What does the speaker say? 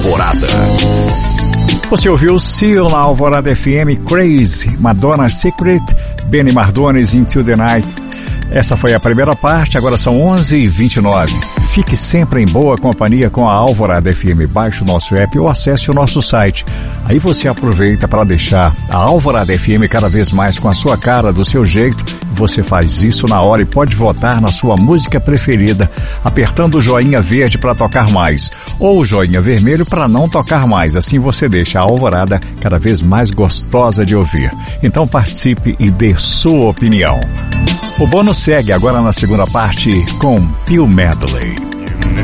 Alvorada. Você ouviu Seal na Alvorada FM, Crazy, Madonna Secret, Benny Mardones, Into the Night. Essa foi a primeira parte, agora são 11h29. Fique sempre em boa companhia com a Alvorada FM. Baixe o nosso app ou acesse o nosso site. Aí você aproveita para deixar a Alvorada FM cada vez mais com a sua cara, do seu jeito. Você faz isso na hora e pode votar na sua música preferida, apertando o joinha verde para tocar mais, ou o joinha vermelho para não tocar mais. Assim você deixa a Alvorada cada vez mais gostosa de ouvir. Então participe e dê sua opinião. O bônus segue agora na segunda parte com Pio Medley.